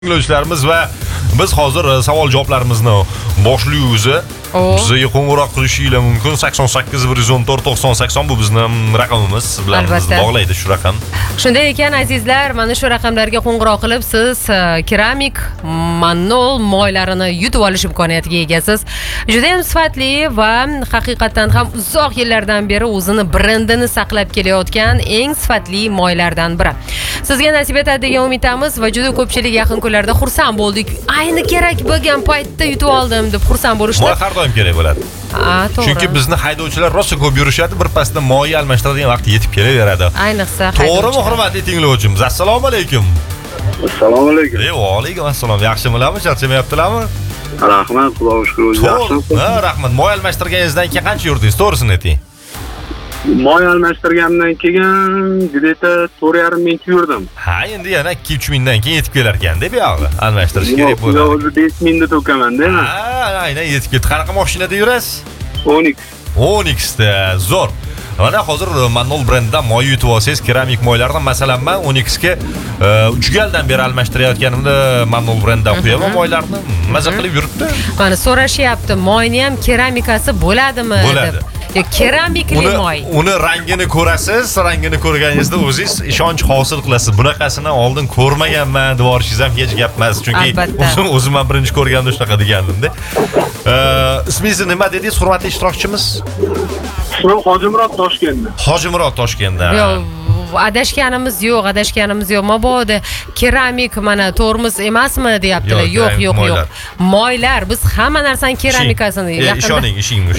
Tinglovchilarimiz va biz hozir savol-javoblarimizni boshlaymiz. Bizga qo'ng'iroq qilishingiz mumkin. 88 114 9080 bu bizning raqamimiz. Siz bilan bizni bog'laydi shu raqam. Shunday ekan azizlar, mana shu raqamlarga qo'ng'iroq qilib siz keramik mannol moylarini yutib olish imkoniyatiga egasiz. Juda ham sifatli va haqiqatan ham uzoq yillardan beri o'zini brendini saqlab kelayotgan eng sifatli moylardan biri. Sizga nasib etadi degan umidamiz va juda ko'pchilik yaqin kunlarda xursand bo'ldik. Ayni kerak bo'lgan paytda yutib oldim deb xursand bo'lishdi. Moy har doim kerak bo'ladi. To'g'ri. Chunki bizni haydovchilar rosa ko'p yurishadi, bir pasda moy almashtiradigan vaqt yetib kelaveradi. Ayniqsa to'g'rimi, hurmatli tinglovchimiz? Assalomu alaykum. Assalomu alaykum. Va alaykum assalom. Yaxshimizmi? Charchamayaptizlarmi? Rahmat, Xudoga shukr. Yaxshimisiz? Rahmat. Moy almashtirganingizdan keyin qancha yurdingiz? To'g'risini ayting. Moy almashtirgandan keyin где-то 4,5 ming yurdim. Ha, endi yana 2-3 mingdan keyin yetib kelar ekan-da bu yog'i. Almashtirish kerak bo'ladi. O'zi 5 mingda to'kaman-da. Ha, aynan yetib ketdi. Qanaqa mashinada yurasiz? 10x. Da zo'r. Mana hozir Mannol brendidan moy yutib olsangiz, keramik moylardan, masalan, men 10x ga 3 galdan beri almashtirayotganimda Mannol brendidan qo'yaman moylarni. Maza qilib yuribdi. Mana so'rashyapti, moyni ham keramikasi bo'ladimi deb. Keramikli moy. Uni rangini ko'rasiz, rangini ko'rganingizda o'zingiz ishonch hosil qilasiz. Bunaqasini oldin ko'rmaganman deb orishingiz ham hech gap emas. Chunki o'zim ham birinchi ko'rganimda shunaqa degandim-da. Ismingiz nima dedingiz, hurmatli ishtirokchimiz? Ismim Hojimurod Toshkentdan. Hojimurod Toshkentdan. Adashganimiz yo'q. Mabodo keramik mana tormoz emasmi deyaptilar. Yo'q. Moylar, biz hamma narsani keramikasini ishoning, ishingmish.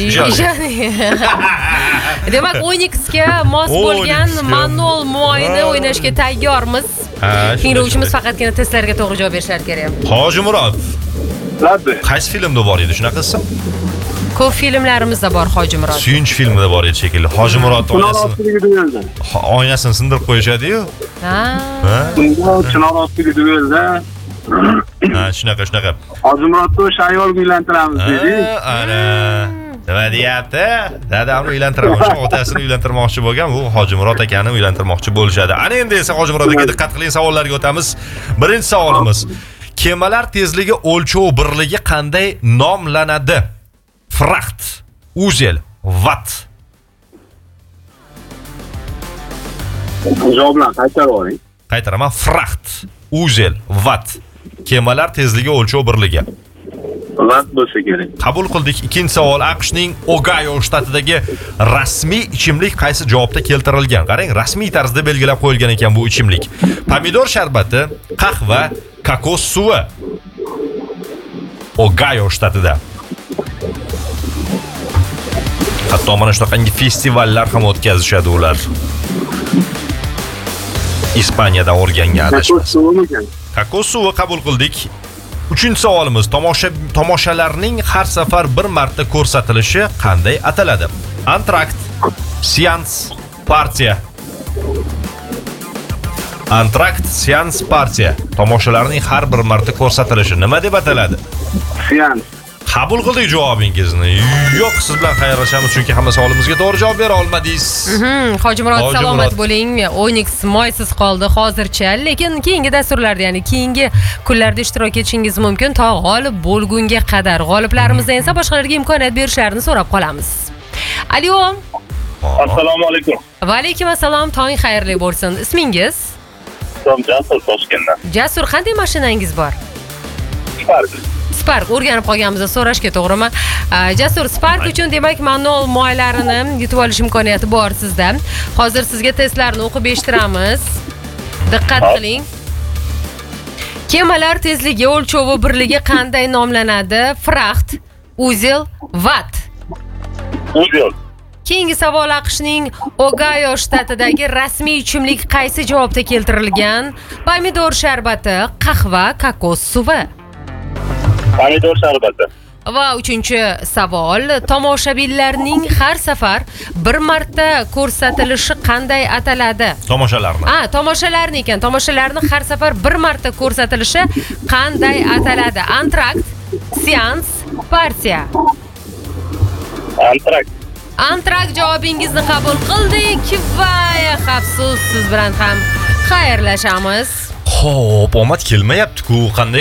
Demak, 10x ga mos bo'lgan Mannol moyini o'ynashga tayyormiz. Tinglovchimiz faqatgina testlarga to'g'ri javob berishlari kerak. Hojimurod. Qaysi filmda bor edi shunaqasi? Ko'p filmlarimizda bor Hojimurod. Suyunch filmida bor edi shekilli. Hojimurod oynasini sindirib qo'yishadi-yu. Chinor ostiga duelda. Ha, shunaqa. Hojimurodni o'sha ayolga uylantiramiz dedi. Ana. Nima deyapti? Dadamni uylantiramoqchi, otasini uylantirmoqchi bo'lgan, u Hojimurod akani uylantirmoqchi bo'lishadi. Ana endi esa Hojimurod aka diqqat qiling, savollarga o'tamiz. Birinchi savolimiz: kemalar tezligi o'lchov birligi qanday nomlanadi? Fracht, uzel, watt. Javoblarni qaytarib oling. Qaytaraman. Fracht, uzel, watt. Kemalar tezligi o'lchov birligi. Watt bo'lsa kerak. Qabul qildik. Ikkinchi savol: AQShning Ogayo shtatidagi rasmiy ichimlik qaysi javobda keltirilgan? Qarang, rasmiy tarzda belgilab qo'yilgan ekan bu ichimlik. Pomidor sharbati, qahva, kokos suvi. Ogayo shtatida. Hatto mana shunaqangi festivallar ham o'tkazishadi ular. Ispaniyada o'rgangan adashmas. Kokos suvi qabul qildik. Uchinchi savolimiz: tomoshalarning har safar bir marta ko'rsatilishi qanday ataladi? Antrakt, seans, partiya. Antrakt, seans, partiya. Tomoshalarning har bir marta ko'rsatilishi nima deb ataladi? Seans. Qabul qildik javobingizni. Yo'q, siz bilan xayrlashamiz chunki hamma savolimizga to'g'ri javob bera olmadingiz. Hojimurod, salomat bo'ling. 10x moysiz qoldi hozircha, lekin keyingi dasturlarda, ya'ni keyingi kunlarda ishtirok etishingiz mumkin. To g'olib bo'lgunga qadar g'oliblarimizdan esa boshqalarga imkoniyat berishlarini so'rab qolamiz. Alo. Assalomu alaykum. Va alaykum assalom. Tong xayrli bo'lsin. Ismingiz? Jasur Toshkentdan. Jasur, qanday mashinangiz bor? Spark o'rganib qolganmiz so'rashga, to'g'rimi? Jasur, Spark uchun demak Mannol moylarini yutib olish imkoniyati bor sizda. Hozir sizga testlarni o'qib eshittiramiz. Diqqat qiling. Kemalar tezligi o'lchovi birligi qanday nomlanadi? Fracht, uzel, watt. Uzel. Keyingi savol: AQShning Ogayo shtatidagi rasmiy ichimlik qaysi javobda keltirilgan? Pomidor sharbati, qahva, kokos suvi. Pomidor sharbati. Va uchinchi savol: tomoshabinlarning har safar bir marta ko'rsatilishi qanday ataladi? Tomoshalarni. Tomoshalarni ekan. Tomoshalarni har safar bir marta ko'rsatilishi qanday ataladi? Antrakt, seans, partiya. Antrakt javobingizni qabul qildik va afsus, siz bilan ham xayrlashamiz. Xo'p, omad kelmayapti-ku. Qanday